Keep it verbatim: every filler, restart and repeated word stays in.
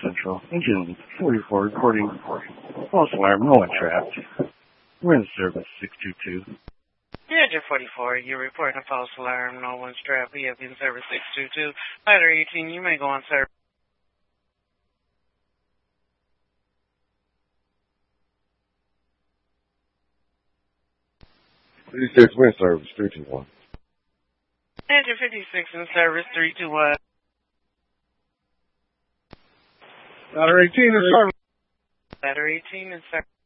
Central. Engine forty-four reporting. False alarm, no one trapped. We're in service six two two. Engine forty-four, you're reporting a false alarm, no one's trapped. We have been service six two two. Ladder eighteen, you may go on service. fifty-six, we're in service three two one. Engine fifty-six in service three two one. Ladder eighteen in service. Ladder eighteen in service.